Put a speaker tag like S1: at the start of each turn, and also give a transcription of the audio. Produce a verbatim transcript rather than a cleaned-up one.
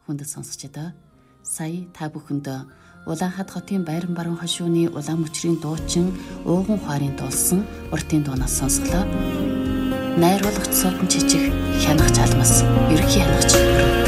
S1: хүндэт сонсогчдоо сая та бүхэнд Улаанхад хотын Байран баруун хошууны улаан мөчрийн дуучин ууган хуарын дуулсан уртын дуунаас сонсглоо. Найруулагч Содон Чичиг хянах чалмас ерхий хянагч